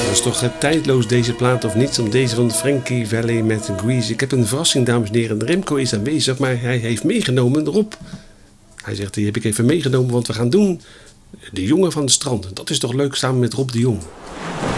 Dat is toch tijdloos deze plaat of niets om deze van Frankie Valli met Grease. Ik heb een verrassing, dames en heren. Remco is aanwezig, maar hij heeft meegenomen Rob. Hij zegt, die heb ik even meegenomen, want we gaan doen De Jongen van het Strand. Dat is toch leuk, samen met Rob de Jong.